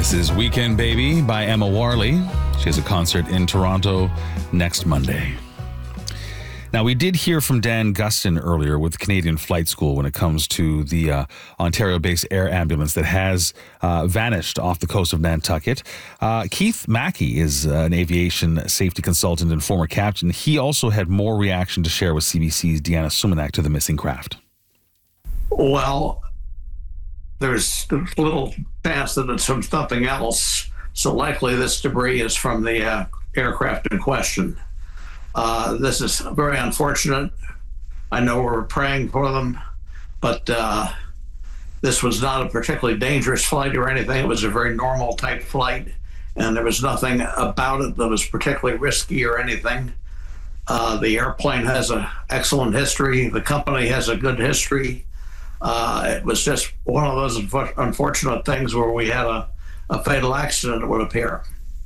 This is Weekend Baby by Emma Warley. She has a concert in Toronto next Monday. Now, we did hear from Dan Gustin earlier with Canadian Flight School when it comes to the Ontario-based air ambulance that has vanished off the coast of Nantucket. Keith Mackey is an aviation safety consultant and former captain. He also had more reaction to share with CBC's Deanna Sumanak to the missing craft. Well, there's little chance that it's from something else, so likely this debris is from the aircraft in question. This is very unfortunate. I know we're praying for them, but this was not a particularly dangerous flight or anything. It was a very normal type flight, and there was nothing about it that was particularly risky or anything. The airplane has an excellent history. The company has a good history. It was just one of those unfortunate things where we had a fatal accident, it would appear.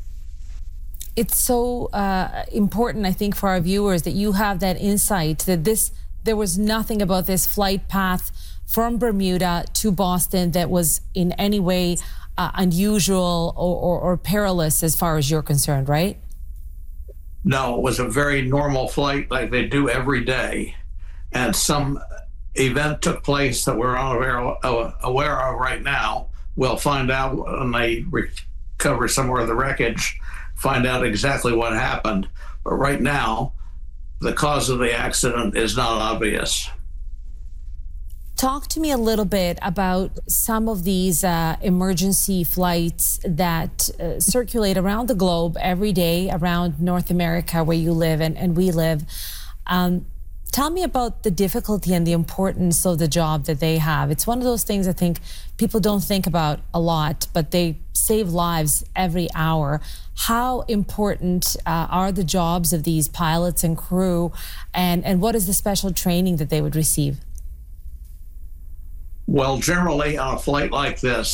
It's so important, I think, for our viewers that you have that insight that there was nothing about this flight path from Bermuda to Boston that was in any way unusual or perilous as far as you're concerned, right? No, it was a very normal flight like they do every day. And some event took place that we're unaware of right now. We'll find out when they recover some more of the wreckage, find out exactly what happened. But right now, the cause of the accident is not obvious. Talk to me a little bit about some of these emergency flights that circulate around the globe every day around North America where you live and we live. Tell me about the difficulty and the importance of the job that they have. It's one of those things I think people don't think about a lot, but they save lives every hour. How important are the jobs of these pilots and crew, and what is the special training that they would receive? Well, generally on a flight like this,